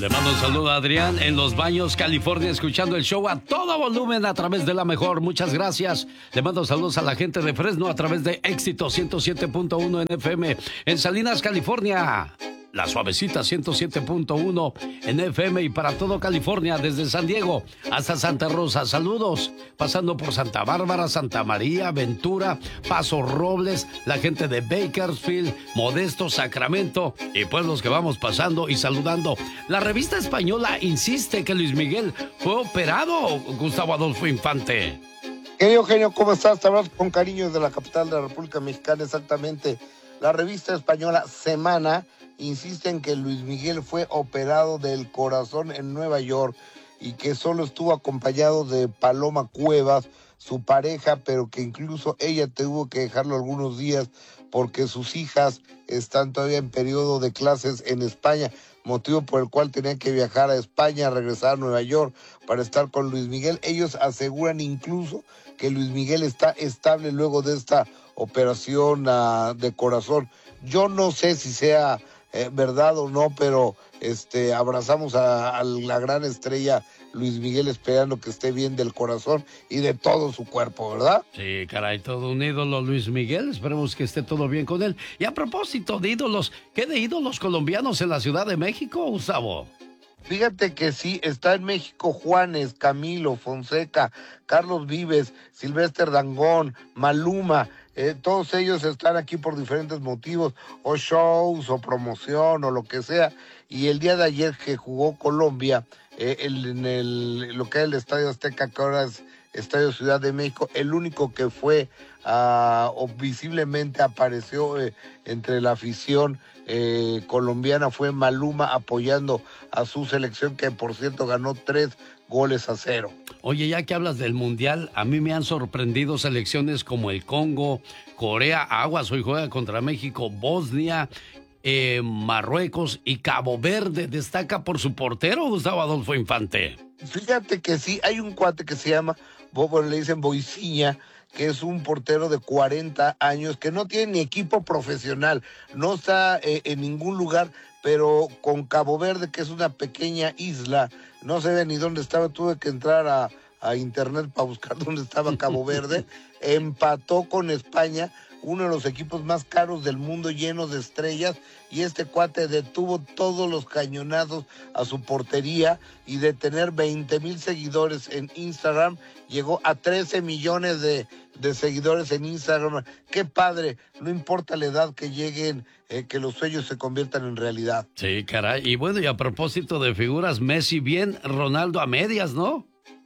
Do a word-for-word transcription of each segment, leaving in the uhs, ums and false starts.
Le mando un saludo a Adrián en Los Baños, California, escuchando el show a todo volumen a través de La Mejor. Muchas gracias. Le mando saludos a la gente de Fresno a través de Éxito ciento siete punto uno en F M. En Salinas, California, La Suavecita ciento siete punto uno en F M, y para todo California, desde San Diego hasta Santa Rosa. Saludos, pasando por Santa Bárbara, Santa María, Ventura, Paso Robles, la gente de Bakersfield, Modesto, Sacramento y pueblos que vamos pasando y saludando. La revista española insiste que Luis Miguel fue operado, Gustavo Adolfo Infante. Querido genio, ¿cómo estás? Te hablas con cariño de la capital de la República Mexicana, exactamente. La revista española Semana insiste en que Luis Miguel fue operado del corazón en Nueva York y que solo estuvo acompañado de Paloma Cuevas, su pareja, pero que incluso ella tuvo que dejarlo algunos días porque sus hijas están todavía en periodo de clases en España, motivo por el cual tenían que viajar a España, regresar a Nueva York para estar con Luis Miguel. Ellos aseguran incluso que Luis Miguel está estable luego de esta operación uh, de corazón. Yo no sé si sea eh, verdad o no, pero este abrazamos a, a la gran estrella Luis Miguel, esperando que esté bien del corazón y de todo su cuerpo, ¿verdad? Sí, caray, todo un ídolo Luis Miguel. Esperemos que esté todo bien con él. Y a propósito de ídolos, ¿qué de ídolos colombianos en la Ciudad de México, Gustavo? Fíjate que sí, está en México Juanes, Camilo, Fonseca, Carlos Vives, Silvestre Dangond, Maluma. Eh, todos ellos están aquí por diferentes motivos, o shows, o promoción, o lo que sea. Y el día de ayer que jugó Colombia, eh, el, en el, lo que es el Estadio Azteca, que ahora es Estadio Ciudad de México, el único que fue uh, o visiblemente apareció eh, entre la afición eh, colombiana fue Maluma, apoyando a su selección, que por cierto ganó tres goles a cero. Oye, ya que hablas del Mundial, a mí me han sorprendido selecciones como el Congo, Corea, aguas, hoy juega contra México, Bosnia, eh, Marruecos y Cabo Verde. Destaca por su portero, Gustavo Adolfo Infante. Fíjate que sí, hay un cuate que se llama, bueno, le dicen Boiciña, que es un portero de cuarenta años, que no tiene ni equipo profesional, no está eh, en ningún lugar, pero con Cabo Verde, que es una pequeña isla, no sé ni dónde estaba, tuve que entrar a, a internet para buscar dónde estaba Cabo Verde, empató con España, uno de los equipos más caros del mundo, llenos de estrellas, y este cuate detuvo todos los cañonazos a su portería, y de tener veinte mil seguidores en Instagram, llegó a trece millones de, de seguidores en Instagram. ¡Qué padre! No importa la edad que lleguen, eh, que los sueños se conviertan en realidad. Sí, caray. Y bueno, y a propósito de figuras, Messi bien, Ronaldo a medias, ¿no?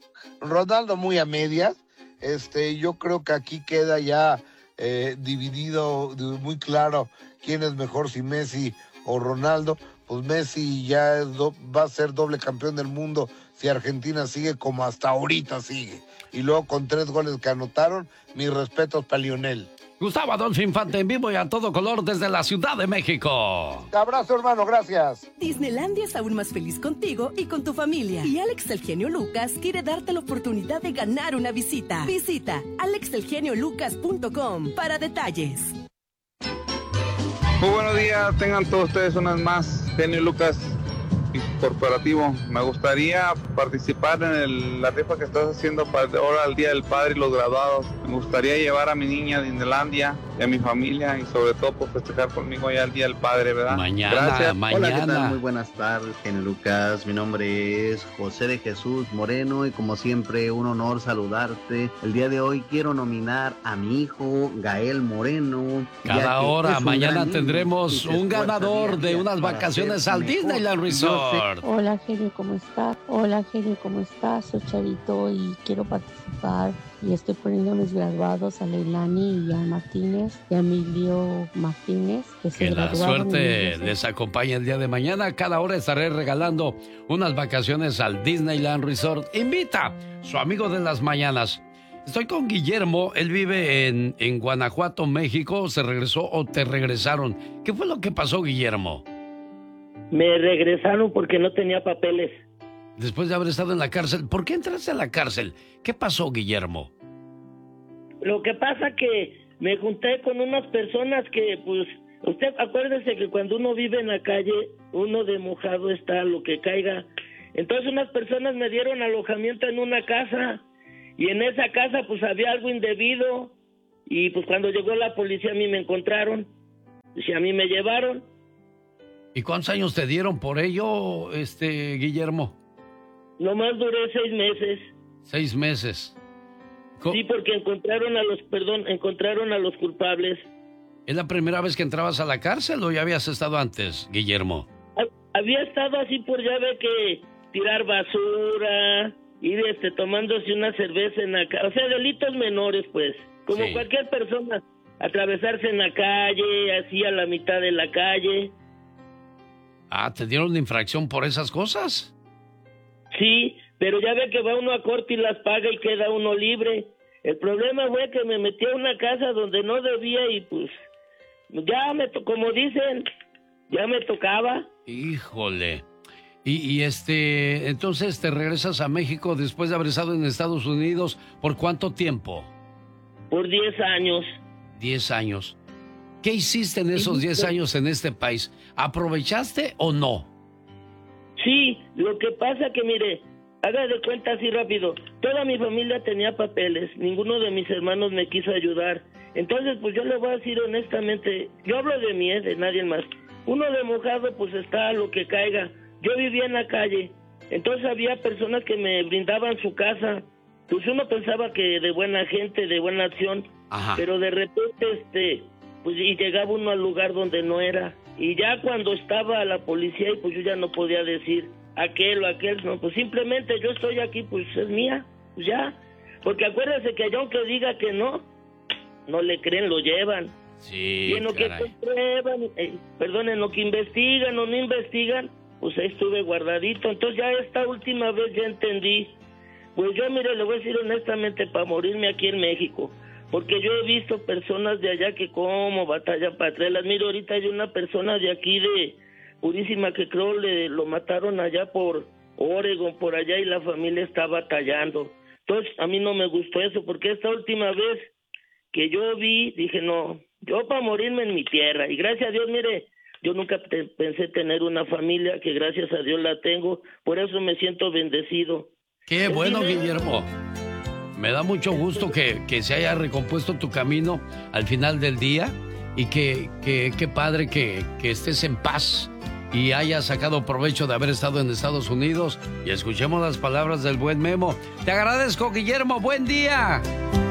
Ronaldo muy a medias. Este, yo creo que aquí queda ya eh, dividido muy claro quién es mejor, si Messi o Ronaldo. Pues Messi ya es do, va a ser doble campeón del mundo si Argentina sigue como hasta ahorita sigue. Y luego con tres goles que anotaron, mis respetos para Lionel. Gustavo Adolfo Infante en vivo y a todo color desde la Ciudad de México. Un abrazo, hermano, gracias. Disneylandia es aún más feliz contigo y con tu familia. Y Alex el Genio Lucas quiere darte la oportunidad de ganar una visita. Visita alex el genio lucas punto com para detalles. Muy buenos días, tengan todos ustedes unas más. Genio Lucas Corporativo. Me gustaría participar en el, la rifa que estás haciendo para ahora el Día del Padre y los graduados. Me gustaría llevar a mi niña a Disneylandia y a mi familia, y sobre todo por festejar conmigo ya el Día del Padre, ¿verdad? Mañana, Gracias. mañana. Hola, ¿qué tal? Muy buenas tardes, genio Lucas. Mi nombre es José de Jesús Moreno y como siempre un honor saludarte. El día de hoy quiero nominar a mi hijo Gael Moreno. Cada hora, mañana tendremos un ganador de unas vacaciones al Disneyland Resort. Hola, genio, ¿cómo estás? Hola, genio, ¿cómo estás? Soy Chavito y quiero participar y estoy poniendo a mis graduados, a Leilani y a Martínez y a Emilio Martínez. Que, que la suerte les acompañe el día de mañana. Cada hora estaré regalando unas vacaciones al Disneyland Resort. Invita su amigo de las mañanas. Estoy con Guillermo, él vive en, en Guanajuato, México. ¿Se regresó o te regresaron? ¿Qué fue lo que pasó, Guillermo? Me regresaron porque no tenía papeles. Después de haber estado en la cárcel, ¿por qué entraste a la cárcel? ¿Qué pasó, Guillermo? Lo que pasa que me junté con unas personas que, pues, usted acuérdese que cuando uno vive en la calle, uno de mojado está lo que caiga. Entonces unas personas me dieron alojamiento en una casa y en esa casa pues había algo indebido y pues cuando llegó la policía a mí me encontraron y a mí me llevaron. ¿Y cuántos años te dieron por ello, este Guillermo? Nomás duré seis meses. Seis meses. Co- Sí, porque encontraron a los, perdón, encontraron a los culpables. ¿Es la primera vez que entrabas a la cárcel o ya habías estado antes, Guillermo? Había estado así por ya ve que tirar basura, ir este, tomándose una cerveza en la calle, o sea, delitos menores, pues, como Sí. cualquier persona, atravesarse en la calle, así a la mitad de la calle. Ah, ¿te dieron una infracción por esas cosas? Sí, pero ya ve que va uno a corte y las paga y queda uno libre. El problema fue que me metí a una casa donde no debía y pues, ya me, to- como dicen, ya me tocaba. Híjole. Y, y este, entonces te regresas a México después de haber estado en Estados Unidos, ¿por cuánto tiempo? Por diez años. Diez años. ¿Qué hiciste en esos diez años en este país? ¿Aprovechaste o no? Sí, lo que pasa que mire, haga de cuenta así rápido, toda mi familia tenía papeles, ninguno de mis hermanos me quiso ayudar. Entonces, pues yo le voy a decir honestamente, yo hablo de mí, eh, de nadie más. Uno de mojado, pues está a lo que caiga. Yo vivía en la calle, entonces había personas que me brindaban su casa. Pues uno pensaba que de buena gente, de buena acción, Ajá. pero de repente, este, pues y llegaba uno al lugar donde no era. Y ya cuando estaba la policía, y pues yo ya no podía decir aquel o aquel, no, pues simplemente yo estoy aquí, pues es mía, pues ya. Porque acuérdense que yo aunque diga que no, no le creen, lo llevan. Sí, Y en lo que caray. comprueban, eh, perdón, en lo que investigan o no investigan, pues ahí estuve guardadito. Entonces ya esta última vez ya entendí. Pues yo, mire, le voy a decir honestamente, para morirme aquí en México, porque yo he visto personas de allá que como batallan para traerlas. Mire, ahorita hay una persona de aquí de Purísima que creo le lo mataron allá por Oregon, por allá, y la familia está batallando. Entonces a mí no me gustó eso, porque esta última vez que yo vi, dije, no, yo para morirme en mi tierra. Y gracias a Dios, mire, yo nunca te- pensé tener una familia, que gracias a Dios la tengo, por eso me siento bendecido. Qué El bueno, dinero- Guillermo. Me da mucho gusto que, que se haya recompuesto tu camino al final del día y que, que, qué padre que, que estés en paz y hayas sacado provecho de haber estado en Estados Unidos. Y escuchemos las palabras del buen Memo. Te agradezco, Guillermo. Buen día.